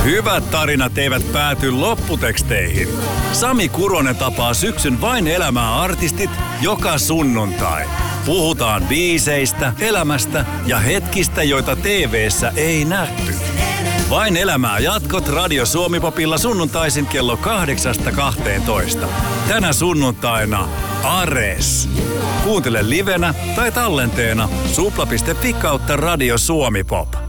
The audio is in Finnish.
Hyvät tarinat eivät pääty lopputeksteihin. Sami Kuronen tapaa syksyn Vain elämää -artistit joka sunnuntai. Puhutaan biiseistä, elämästä ja hetkistä, joita TV:ssä ei nähty. Vain elämää -jatkot Radio Suomi-popilla sunnuntaisin kello 8-12. Tänä sunnuntaina Ares. Kuuntele livenä tai tallenteena supla.fi/Radio Suomi-pop.